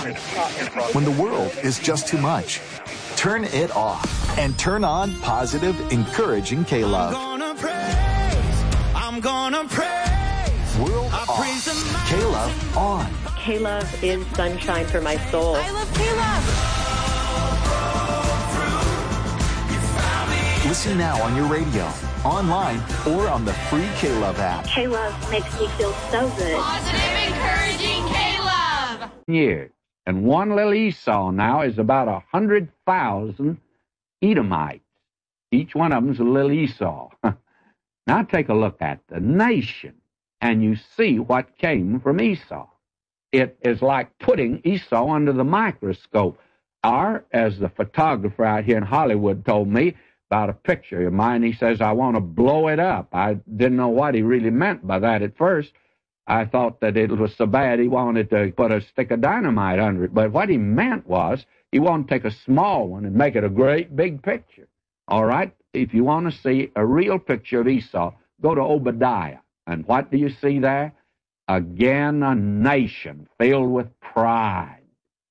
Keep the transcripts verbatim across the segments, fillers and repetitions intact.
When the world is just too much, turn it off and turn on positive, encouraging K-Love. I'm gonna praise, I'm gonna praise. World I off, K-Love on. K-Love is sunshine for my soul. I love K-Love. Listen now on your radio, online, or on the free K-Love app. K-Love makes me feel so good. Positive, encouraging K-Love. Years. And one little Esau now is about a hundred thousand Edomites. Each one of them's a little Esau. Now take a look at the nation, and you see what came from Esau. It is like putting Esau under the microscope. Or, as the photographer out here in Hollywood told me about a picture of mine, he says, I want to blow it up. I didn't know what he really meant by that at first. I thought that it was so bad he wanted to put a stick of dynamite under it. But what he meant was he wanted to take a small one and make it a great big picture. All right? If you want to see a real picture of Esau, go to Obadiah. And what do you see there? Again, a nation filled with pride.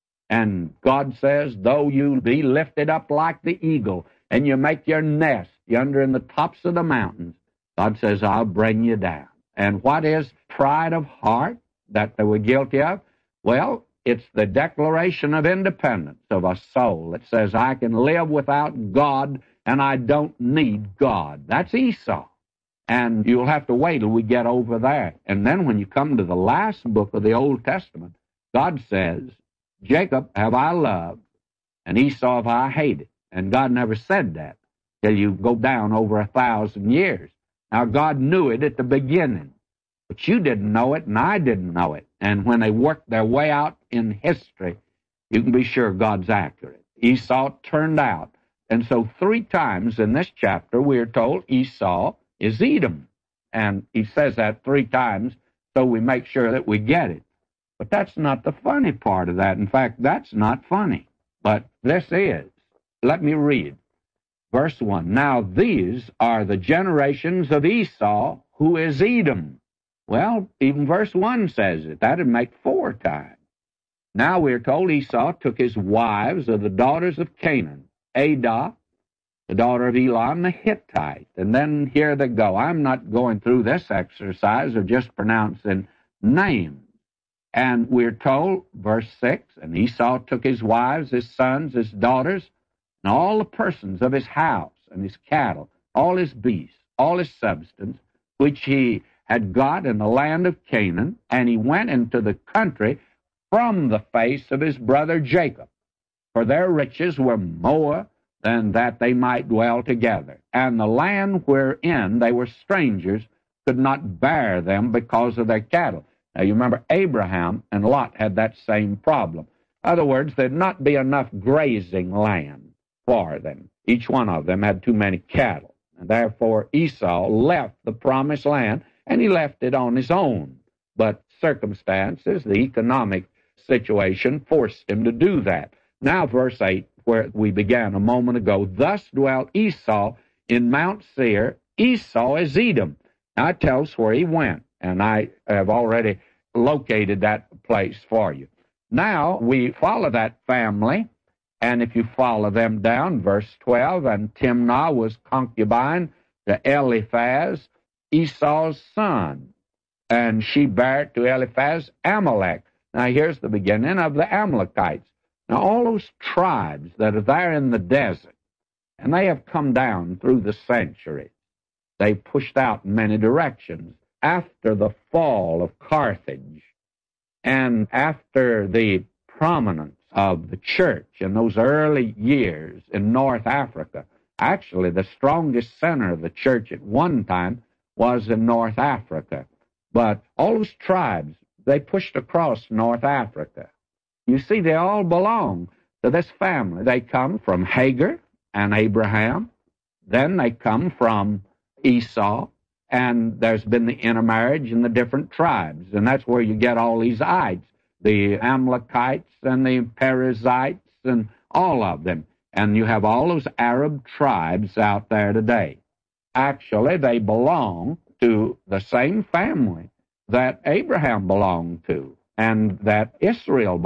And God says, though you be lifted up like the eagle and you make your nest yonder in the tops of the mountains, God says, I'll bring you down. And what is pride of heart that they were guilty of? Well, it's the declaration of independence of a soul that says, I can live without God and I don't need God. That's Esau. And you'll have to wait till we get over there. And then when you come to the last book of the Old Testament, God says, Jacob have I loved, and Esau have I hated. And God never said that till you go down over a thousand years. Now, God knew it at the beginning, but you didn't know it, and I didn't know it. And when they worked their way out in history, you can be sure God's accurate. Esau turned out. And so three times in this chapter, we're told Esau is Edom. And he says that three times so we make sure that we get it. But that's not the funny part of that. In fact, that's not funny. But this is. Let me read. Verse one, now these are the generations of Esau, who is Edom. Well, even verse one says it. That would make four times. Now we're told Esau took his wives of the daughters of Canaan, Adah, the daughter of Elon, the Hittite. And then here they go. I'm not going through this exercise of just pronouncing names. And we're told, verse six, and Esau took his wives, his sons, his daughters, and all the persons of his house and his cattle, all his beasts, all his substance, which he had got in the land of Canaan, and he went into the country from the face of his brother Jacob. For their riches were more than that they might dwell together. And the land wherein they were strangers could not bear them because of their cattle. Now, you remember Abraham and Lot had that same problem. In other words, there'd not be enough grazing land for them. Each one of them had too many cattle. And therefore, Esau left the promised land, and he left it on his own. But circumstances, the economic situation, forced him to do that. Now, verse eight, where we began a moment ago, thus dwelt Esau in Mount Seir. Esau is Edom. Now, it tells where he went, and I have already located that place for you. Now, we follow that family, and if you follow them down, verse twelve, and Timnah was concubine to Eliphaz, Esau's son, and she bare to Eliphaz Amalek. Now, here's the beginning of the Amalekites. Now, all those tribes that are there in the desert, and they have come down through the centuries. They pushed out in many directions. After the fall of Carthage and after the prominence of the church in those early years in North Africa, actually the strongest center of the church at one time was in North Africa. But all those tribes, they pushed across North Africa. You see, they all belong to this family. They come from Hagar and Abraham. Then they come from Esau. And there's been the intermarriage in the different tribes. And that's where you get all these ites, the Amalekites and the Perizzites and all of them. And you have all those Arab tribes out there today. Actually, they belong to the same family that Abraham belonged to and that Israel belonged to.